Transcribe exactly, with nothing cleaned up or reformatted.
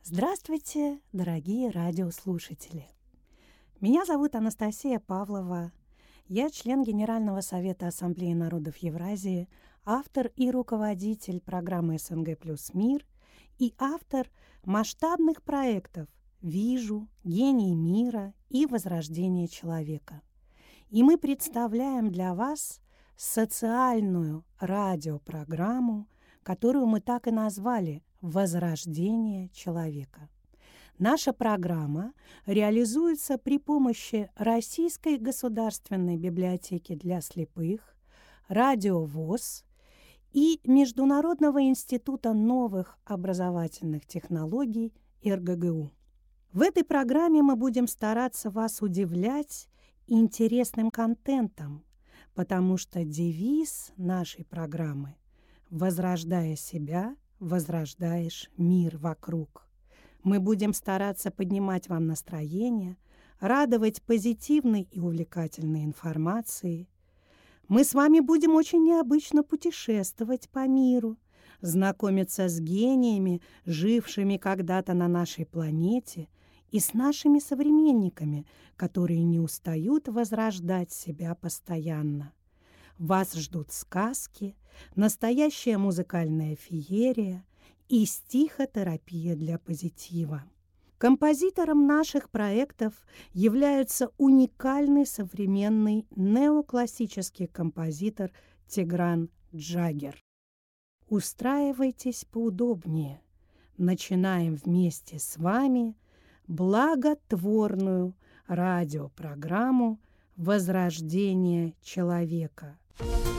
Здравствуйте, дорогие радиослушатели! Меня зовут Анастасия Павлова. Я член Генерального совета Ассамблеи народов Евразии, автор и руководитель программы СНГ плюс мир и автор масштабных проектов «Вижу», «Гений мира» и «Возрождение человека». И мы представляем для вас социальную радиопрограмму, которую мы так и назвали «Возрождение человека». Наша программа реализуется при помощи Российской государственной библиотеки для слепых, Радио ВОС и Международного института новых образовательных технологий эр гэ гэ у. В этой программе мы будем стараться вас удивлять интересным контентом, потому что девиз нашей программы «Возрождая себя, возрождаешь мир вокруг». Мы будем стараться поднимать вам настроение, радовать позитивной и увлекательной информацией. Мы с вами будем очень необычно путешествовать по миру, знакомиться с гениями, жившими когда-то на нашей планете, и с нашими современниками, которые не устают возрождать себя постоянно. Вас ждут сказки, настоящая музыкальная феерия и стихотерапия для позитива. Композитором наших проектов является уникальный современный неоклассический композитор Тигран Джагер. Устраивайтесь поудобнее. Начинаем вместе с вами благотворную радиопрограмму «Возрождение человека».